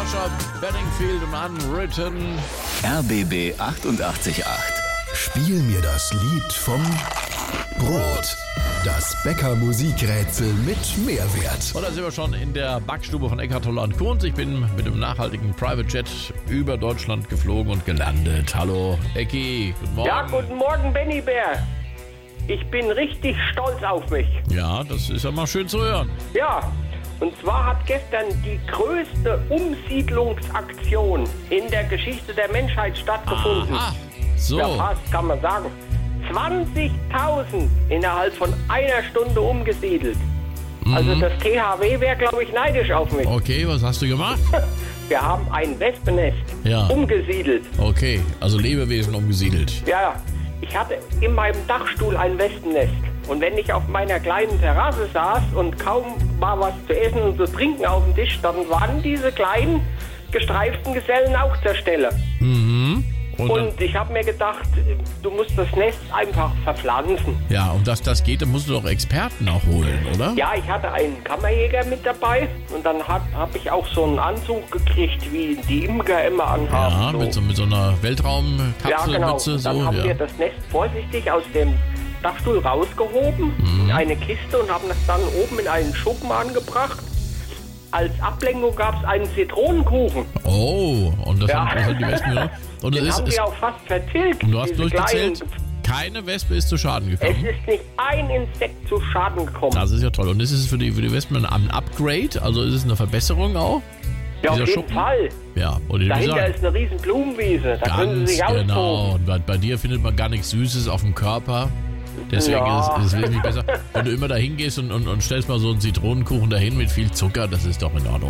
Sasha Bedingfield und Unwritten. RBB 88.8. Spiel mir das Lied vom Brot. Das Bäcker-Musikrätsel mit Mehrwert. Und da sind wir schon in der Backstube von Eckart Tolle & Kunz. Ich bin mit dem nachhaltigen Private Jet über Deutschland geflogen und gelandet. Hallo Ecki, guten Morgen. Ja, guten Morgen, Benny Bär. Ich bin richtig stolz auf mich. Ja, das ist ja mal schön zu hören. Ja, und zwar hat gestern die größte Umsiedlungsaktion in der Geschichte der Menschheit stattgefunden. Aha, so. Ja, fast, kann man sagen. 20.000 innerhalb von einer Stunde umgesiedelt. Also das THW wäre, glaube ich, neidisch auf mich. Okay, was hast du gemacht? Wir haben ein Wespennest umgesiedelt. Okay, also Lebewesen umgesiedelt. Ja, ich hatte in meinem Dachstuhl ein Wespennest. Und wenn ich auf meiner kleinen Terrasse saß und kaum war was zu essen und zu trinken auf dem Tisch, dann waren diese kleinen gestreiften Gesellen auch zur Stelle. Und ich habe mir gedacht, du musst das Nest einfach verpflanzen. Ja, und das geht, dann musst du doch Experten auch holen, oder? Ja, ich hatte einen Kammerjäger mit dabei und dann hab ich auch so einen Anzug gekriegt, wie die Imker immer anhaben. Ja, mit so einer Weltraumkapselmütze. Ja, genau. Und dann haben wir das Nest vorsichtig aus dem Dachstuhl rausgehoben, in eine Kiste und haben das dann oben in einen Schuppen angebracht. Als Ablenkung gab es einen Zitronenkuchen. Oh, und das haben die Wespen genommen. Und Den haben wir auch fast vertilgt. Und du hast diese durchgezählt, kleinen. keine Wespe ist zu Schaden Es gekommen. ist nicht ein Insekt zu Schaden gekommen. Das ist ja toll. Und ist es für die Wespen ein Upgrade? Also ist es eine Verbesserung auch? Ja, auf dieser jeden Schuppen? Fall. Ja, oder Dahinter ist eine riesen Blumenwiese. Da können sie ganz sich genau. austoben. Und bei dir findet man gar nichts Süßes auf dem Körper. Deswegen Ja. ist es wesentlich besser. Wenn du immer dahin gehst und stellst mal so einen Zitronenkuchen dahin mit viel Zucker, das ist doch in Ordnung.